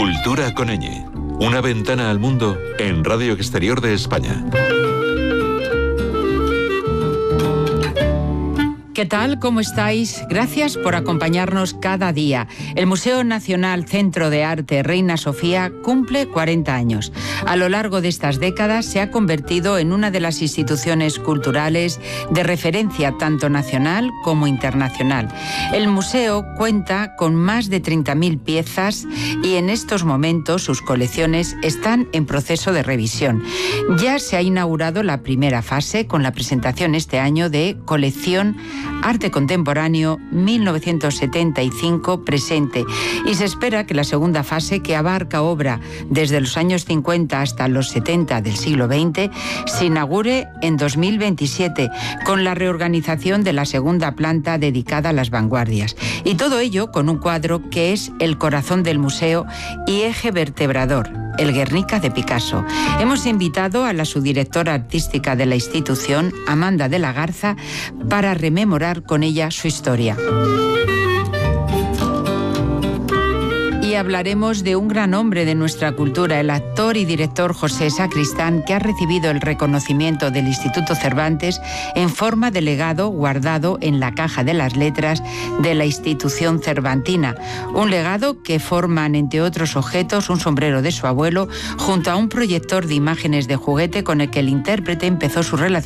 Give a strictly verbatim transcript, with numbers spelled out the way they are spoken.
Cultura con ñ. Una ventana al mundo en Radio Exterior de España. ¿Qué tal? ¿Cómo estáis? Gracias por acompañarnos cada día. El Museo Nacional Centro de Arte Reina Sofía cumple cuarenta años. A lo largo de estas décadas se ha convertido en una de las instituciones culturales de referencia tanto nacional como internacional. El museo cuenta con más de treinta mil piezas y en estos momentos sus colecciones están en proceso de revisión. Ya se ha inaugurado la primera fase con la presentación este año de Colección Arte Contemporáneo mil novecientos setenta y cinco presente, y se espera que la segunda fase, que abarca obra desde los años cincuenta hasta los setenta del siglo veinte, se inaugure en dos mil veintisiete con la reorganización de la segunda planta dedicada a las vanguardias. Y todo ello con un cuadro que es el corazón del museo y eje vertebrador, el Guernica de Picasso. Hemos invitado a la subdirectora artística de la institución, Amanda de la Garza, para rememorar con ella su historia. Y hablaremos de un gran hombre de nuestra cultura, el actor y director José Sacristán, que ha recibido el reconocimiento del Instituto Cervantes en forma de legado guardado en la caja de las letras de la institución cervantina. Un legado que forman, entre otros objetos, un sombrero de su abuelo junto a un proyector de imágenes de juguete con el que el intérprete empezó su relación